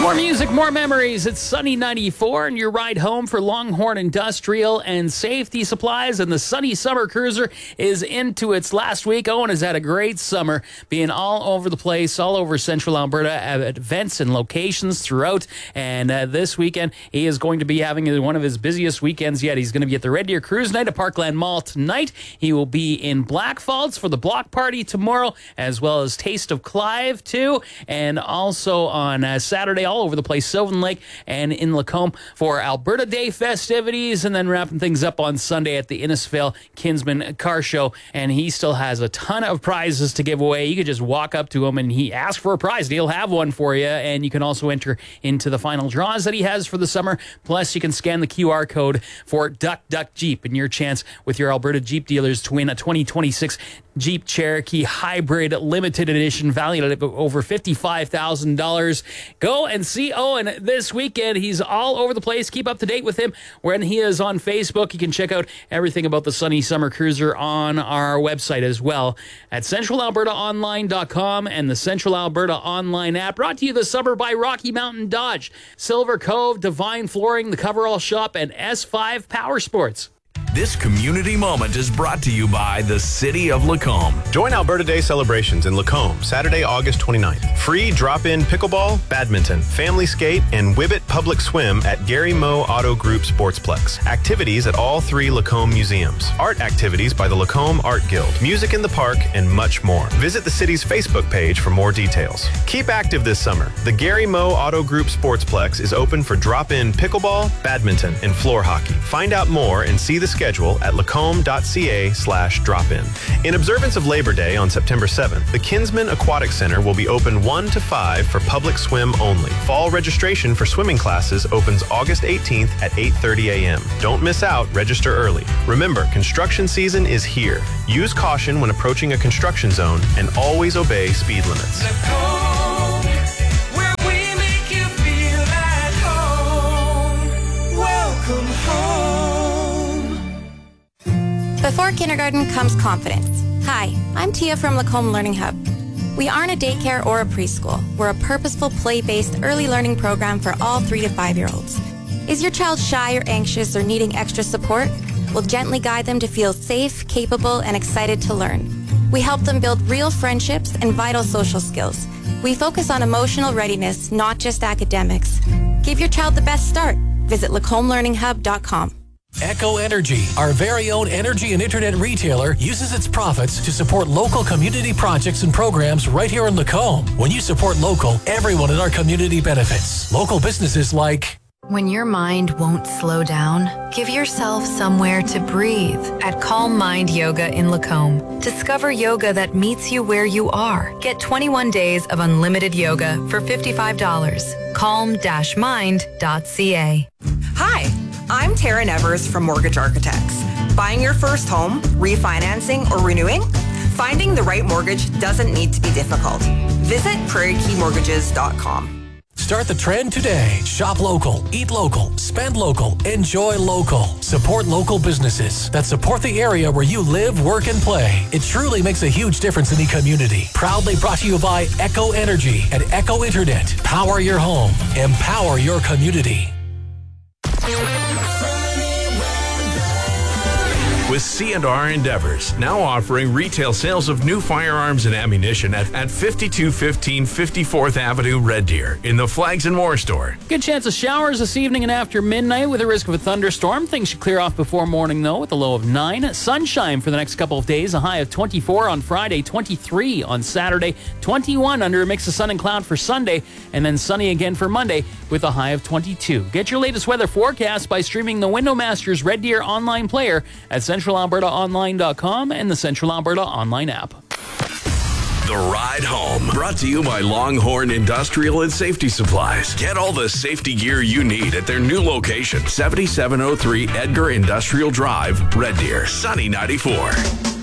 More music, more memories. It's Sunny 94 and your ride home for Longhorn Industrial and Safety Supplies. And the Sunny Summer Cruiser is into its last week. Owen has had a great summer, being all over the place, all over central Alberta at events and locations throughout. And this weekend, he is going to be having one of his busiest weekends yet. He's going to be at the Red Deer Cruise Night at Parkland Mall tonight. He will be in Blackfalds for the block party tomorrow, as well as Taste of Clive too. And also on Saturday, all over the place, Sylvan Lake and in Lacombe for Alberta Day festivities, and then wrapping things up on Sunday at the Innisfail Kinsman Car Show. And he still has a ton of prizes to give away. You could just walk up to him and he asks for a prize, and he'll have one for you. And you can also enter into the final draws that he has for the summer. Plus, you can scan the QR code for Duck Duck Jeep, and your chance with your Alberta Jeep dealers to win a 2026 Jeep Cherokee Hybrid Limited Edition valued at over $55,000. Go and see Owen this weekend. He's all over the place. Keep up to date with him when he is on Facebook. You can check out everything about the Sunny Summer Cruiser on our website as well at centralalbertaonline.com and the Central Alberta Online app. Brought to you this summer by Rocky Mountain Dodge, Silver Cove, Divine Flooring, The Coverall Shop, and S5 Power Sports. This community moment is brought to you by the City of Lacombe. Join Alberta Day celebrations in Lacombe, Saturday, August 29th. Free drop-in pickleball, badminton, family skate, and Whibbit Public Swim at Gary Moe Auto Group Sportsplex. Activities at all 3 Lacombe museums. Art activities by the Lacombe Art Guild. Music in the park, and much more. Visit the city's Facebook page for more details. Keep active this summer. The Gary Moe Auto Group Sportsplex is open for drop-in pickleball, badminton, and floor hockey. Find out more and see the schedule at lacombe.ca/drop-in. In observance of Labor Day on September 7th, the Kinsman Aquatic Center will be open 1 to 5 for public swim only. Fall registration for swimming classes opens August 18th at 8:30 a.m. Don't miss out. Register early. Remember, construction season is here. Use caution when approaching a construction zone and always obey speed limits. Where we make you feel at home. Welcome home. Before kindergarten comes confidence. Hi, I'm Tia from Lacombe Learning Hub. We aren't a daycare or a preschool. We're a purposeful, play-based early learning program for all 3 to 5-year-olds. Is your child shy or anxious or needing extra support? We'll gently guide them to feel safe, capable, and excited to learn. We help them build real friendships and vital social skills. We focus on emotional readiness, not just academics. Give your child the best start. Visit LacombelearningHub.com. Echo Energy, our very own energy and internet retailer, uses its profits to support local community projects and programs right here in Lacombe. When you support local, everyone in our community benefits. Local businesses like... When your mind won't slow down, give yourself somewhere to breathe at Calm Mind Yoga in Lacombe. Discover yoga that meets you where you are. Get 21 days of unlimited yoga for $55. Calm-mind.ca. Hi, I'm Tara Nevers from Mortgage Architects. Buying your first home, refinancing, or renewing? Finding the right mortgage doesn't need to be difficult. Visit prairiekeymortgages.com. Start the trend today. Shop local, eat local, spend local, enjoy local. Support local businesses that support the area where you live, work, and play. It truly makes a huge difference in the community. Proudly brought to you by Echo Energy and Echo Internet. Power your home. Empower your community. With C&R Endeavors, now offering retail sales of new firearms and ammunition at 5215 54th Avenue, Red Deer, in the Flags and More store. Good chance of showers this evening and after midnight with a risk of a thunderstorm. Things should clear off before morning, though, with a low of 9. Sunshine for the next couple of days, a high of 24 on Friday, 23 on Saturday, 21 under a mix of sun and cloud for Sunday, and then sunny again for Monday with a high of 22. Get your latest weather forecast by streaming the Windowmasters Red Deer online player at centralalbertaonline.com and the Central Alberta Online app. The Ride Home, brought to you by Longhorn Industrial and Safety Supplies. Get all the safety gear you need at their new location, 7703 Edgar Industrial Drive, Red Deer, Sunny 94.